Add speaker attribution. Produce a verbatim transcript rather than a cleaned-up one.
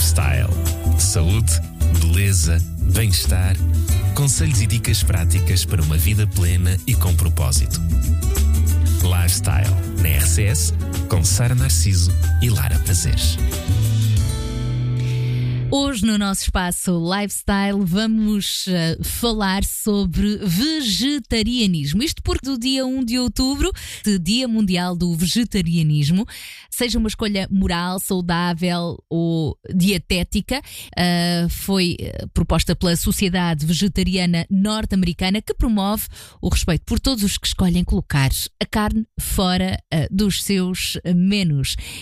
Speaker 1: Lifestyle. Saúde, beleza, bem-estar. Conselhos e dicas práticas para uma vida plena e com propósito. Lifestyle, na R C S, com Sara Narciso e Lara Prazeres.
Speaker 2: Hoje no nosso espaço Lifestyle vamos uh, falar sobre vegetarianismo. Isto porque do dia um de outubro, de Dia Mundial do Vegetarianismo, seja uma escolha moral, saudável ou dietética, uh, foi proposta pela Sociedade Vegetariana Norte-Americana, que promove o respeito por todos os que escolhem colocar a carne fora uh, dos seus menus.